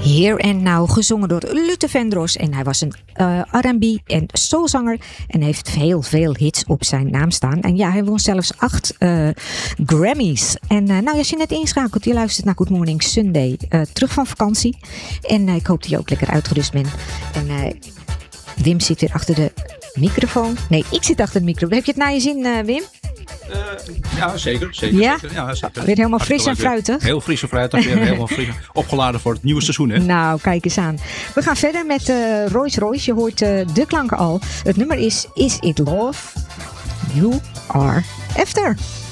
Here and Now, gezongen door Luther Vandross. En hij was een R&B en soulzanger en heeft veel hits op zijn naam staan. En ja, hij won zelfs 8 Grammys. En nou, als je net inschakelt, je luistert naar Good Morning Sunday, terug van vakantie. En ik hoop dat je ook lekker uitgerust bent. En Wim zit weer achter de microfoon. Nee, ik zit achter de microfoon. Heb je het naar je zin, Wim? Ja, zeker. Ja? Ja, zeker. Weer helemaal fris en fruitig? Heel fris en fruitig. Weer helemaal fris, opgeladen voor het nieuwe seizoen. Hè? Nou, kijk eens aan. We gaan verder met Royce Royce. Je hoort de klanken al. Het nummer is It Love You Are After.